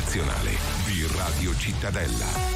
nazionale di Radio Cittadella.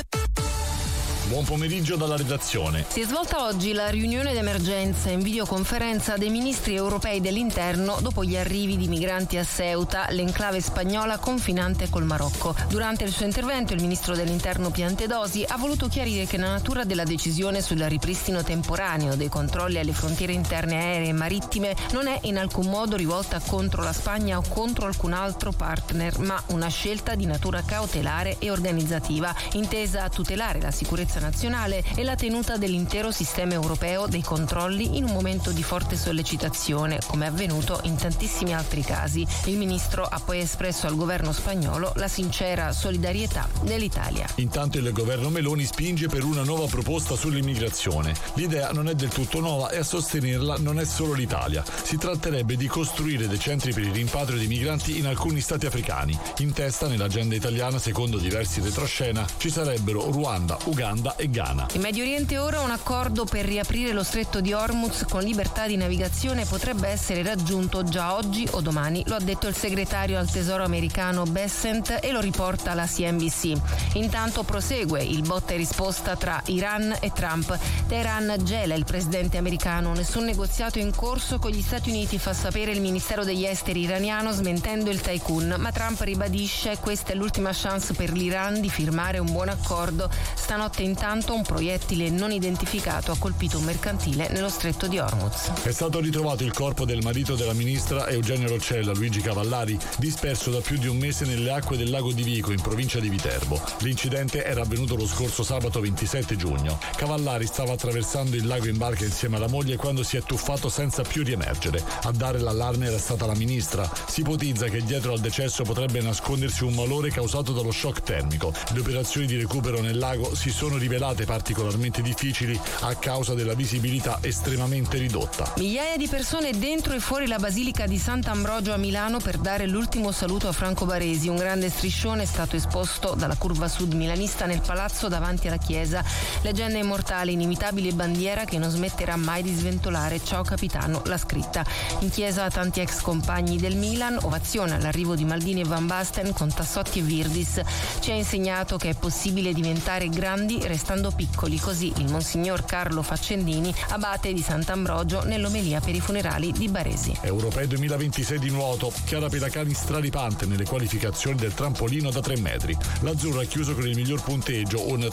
Buon pomeriggio dalla redazione. Si è svolta oggi la riunione d'emergenza in videoconferenza dei ministri europei dell'interno dopo gli arrivi di migranti a Ceuta, l'enclave spagnola confinante col Marocco. Durante il suo intervento il ministro dell'interno Piantedosi ha voluto chiarire che la natura della decisione sul ripristino temporaneo dei controlli alle frontiere interne aeree e marittime non è in alcun modo rivolta contro la Spagna o contro alcun altro partner, ma una scelta di natura cautelare e organizzativa, intesa a tutelare la sicurezza nazionale e la tenuta dell'intero sistema europeo dei controlli in un momento di forte sollecitazione, come è avvenuto in tantissimi altri casi. Il ministro ha poi espresso al governo spagnolo la sincera solidarietà dell'Italia. Intanto il governo Meloni spinge per una nuova proposta sull'immigrazione. L'idea non è del tutto nuova e a sostenerla non è solo l'Italia. Si tratterebbe di costruire dei centri per il rimpatrio dei migranti in alcuni stati africani. In testa nell'agenda italiana, secondo diversi retroscena, ci sarebbero Ruanda, Uganda e Ghana. In Medio Oriente ora un accordo per riaprire lo stretto di Hormuz con libertà di navigazione potrebbe essere raggiunto già oggi o domani, lo ha detto il segretario al Tesoro americano Bessent e lo riporta la CNBC. Intanto prosegue il botta e risposta tra Iran e Trump. Teheran gela il presidente americano, nessun negoziato in corso con gli Stati Uniti, fa sapere il Ministero degli Esteri iraniano smentendo il tycoon, ma Trump ribadisce questa è l'ultima chance per l'Iran di firmare un buon accordo. Stanotte intanto un proiettile non identificato ha colpito un mercantile nello stretto di Hormuz. È stato ritrovato il corpo del marito della ministra Eugenia Roccella, Luigi Cavallari, disperso da più di un mese nelle acque del lago di Vico in provincia di Viterbo. L'incidente era avvenuto lo scorso sabato 27 giugno. Cavallari stava attraversando il lago in barca insieme alla moglie quando si è tuffato senza più riemergere. A dare l'allarme era stata la ministra. Si ipotizza che dietro al decesso potrebbe nascondersi un malore causato dallo shock termico. Le operazioni di recupero nel lago si sono rivelate particolarmente difficili a causa della visibilità estremamente ridotta. Migliaia di persone dentro e fuori la Basilica di Sant'Ambrogio a Milano per dare l'ultimo saluto a Franco Baresi. Un grande striscione è stato esposto dalla curva sud milanista nel palazzo davanti alla chiesa. Leggenda immortale, inimitabile bandiera che non smetterà mai di sventolare. Ciao capitano, la scritta. In chiesa tanti ex compagni del Milan, ovazione all'arrivo di Maldini e Van Basten con Tassotti e Virdis. Ci ha insegnato che è possibile diventare grandi restando piccoli, così il Monsignor Carlo Faccendini, abate di Sant'Ambrogio, nell'omelia per i funerali di Baresi. Europei 2026 di nuoto, Chiara Pelacani straripante nelle qualificazioni del trampolino da 3 metri. L'azzurro ha chiuso con il miglior punteggio, un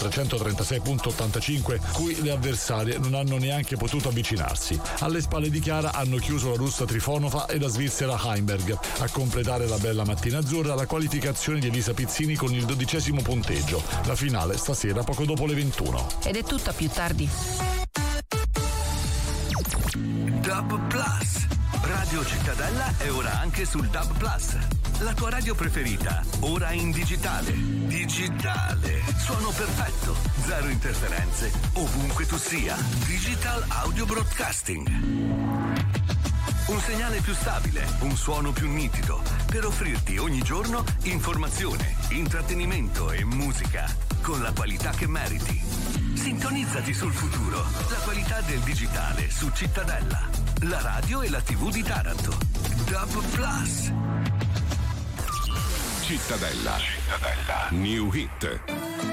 336.85, cui le avversarie non hanno neanche potuto avvicinarsi. Alle spalle di Chiara hanno chiuso la russa Trifonova e la svizzera Heimberg. A completare la bella mattina azzurra la qualificazione di Elisa Pizzini con il 12° punteggio. La finale stasera poco dopo le 21. Ed è tutta, più tardi. DAB Plus. Radio Cittadella è ora anche sul DAB Plus. La tua radio preferita, ora in digitale. Digitale. Suono perfetto. Zero interferenze. Ovunque tu sia. Digital Audio Broadcasting. Un segnale più stabile, un suono più nitido, per offrirti ogni giorno informazione, intrattenimento e musica con la qualità che meriti. Sintonizzati sul futuro, la qualità del digitale su Cittadella, la radio e la TV di Taranto. DAB Plus. Cittadella. New Hit.